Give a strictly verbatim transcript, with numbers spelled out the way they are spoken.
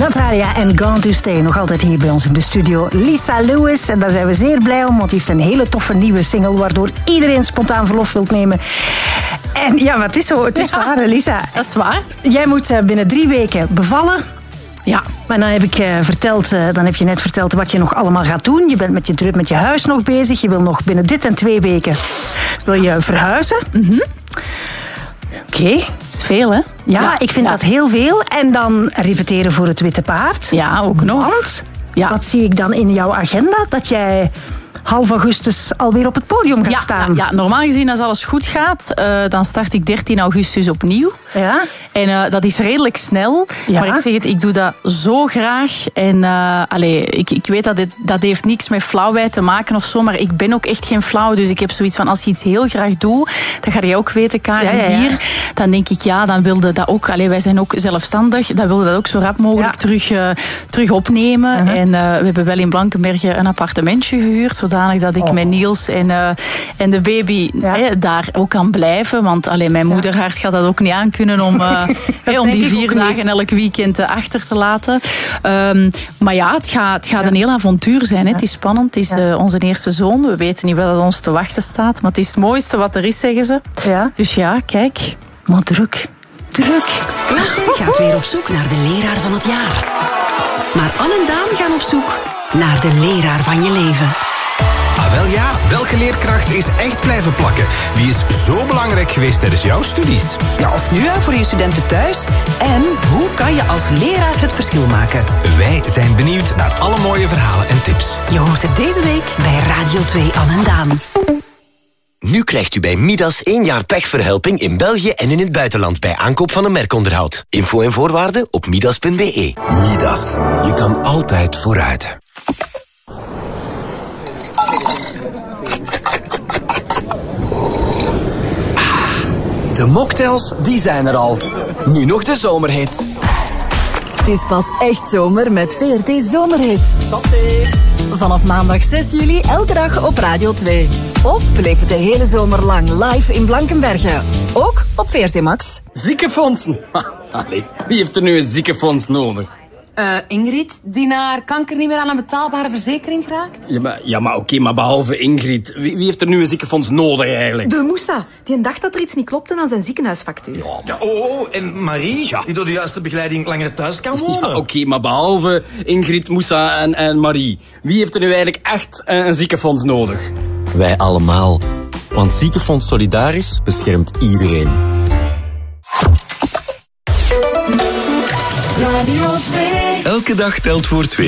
Natalia en Gone to Stay. Nog altijd hier bij ons in de studio. Lisa Lewis. En daar zijn we zeer blij om, want die heeft een hele toffe nieuwe single waardoor iedereen spontaan verlof wilt nemen. En ja, maar het is zo. Het is ja, waar, Lisa. Dat is waar. Jij moet binnen drie weken bevallen. Ja. Maar dan heb ik uh, verteld, uh, dan heb je net verteld wat je nog allemaal gaat doen. Je bent met je druk met je huis nog bezig. Je wil nog binnen dit en twee weken wil je verhuizen. Mm-hmm. Oké. Okay. Dat is veel, hè? Ja, ja ik vind ja. dat heel veel. En dan repeteren voor het Witte Paard. Ja, ook nog. Want, ja. wat zie ik dan in jouw agenda? Dat jij half augustus alweer op het podium gaat ja, staan. Ja, ja, normaal gezien als alles goed gaat, uh, dan start ik dertien augustus opnieuw. Ja. En uh, dat is redelijk snel. Ja. Maar ik zeg het, ik doe dat zo graag. En uh, allez, ik, ik weet dat dit, dat heeft niks met flauwheid te maken of zo, maar ik ben ook echt geen flauw. Dus ik heb zoiets van, als je iets heel graag doet, dat ga je ook weten, Karin, ja, ja, ja. hier. Dan denk ik, ja, dan wilde dat ook. Allez, wij zijn ook zelfstandig. Dan wilde dat ook zo rap mogelijk ja. terug, uh, terug opnemen. Uh-huh. En uh, we hebben wel in Blankenberge een appartementje gehuurd, zodanig dat ik oh. met Niels en, uh, en de baby ja. eh, daar ook kan blijven. Want allee, mijn moederhart gaat dat ook niet aankunnen om, uh, hey, om die vier dagen elk weekend uh, achter te laten. Um, maar ja, het gaat, het gaat ja. een heel avontuur zijn. Hè. Het is spannend. Het is uh, onze eerste zoon. We weten niet wat ons te wachten staat. Maar het is het mooiste wat er is, zeggen ze. Ja. Dus ja, kijk. Maar druk. Druk. Klasse gaat weer op zoek naar de leraar van het jaar. Maar Anne en Daan gaan op zoek naar de leraar van je leven. Ah, wel ja, welke leerkracht is echt blijven plakken? Wie is zo belangrijk geweest tijdens jouw studies? Ja, of nu hè, voor je studenten thuis. En hoe kan je als leraar het verschil maken? Wij zijn benieuwd naar alle mooie verhalen en tips. Je hoort het deze week bij Radio twee Anne en Daan. Nu krijgt u bij Midas één jaar pechverhelping in België en in het buitenland bij aankoop van een merkonderhoud. Info en voorwaarden op midas punt be. Midas, je kan altijd vooruit. De mocktails, die zijn er al. Nu nog de zomerhit. Het is pas echt zomer met V R T Zomerhit. Vanaf maandag zes juli elke dag op Radio twee. Of beleef het de hele zomer lang live in Blankenberge. Ook op V R T Max. Ziekenfondsen. Allee, wie heeft er nu een ziekenfonds nodig? Uh, Ingrid, die naar kanker niet meer aan een betaalbare verzekering raakt? Ja, maar, ja, maar oké, okay, maar behalve Ingrid, wie, wie heeft er nu een ziekenfonds nodig eigenlijk? De Moussa, die dacht dat er iets niet klopte aan zijn ziekenhuisfactuur. Ja, ja oh, en Marie, ja. die door de juiste begeleiding langer thuis kan wonen. Ja, oké, okay, maar behalve Ingrid, Moussa en, en Marie, wie heeft er nu eigenlijk echt een, een ziekenfonds nodig? Wij allemaal. Want Ziekenfonds Solidaris beschermt iedereen. Radio twee. Elke dag telt voor twee.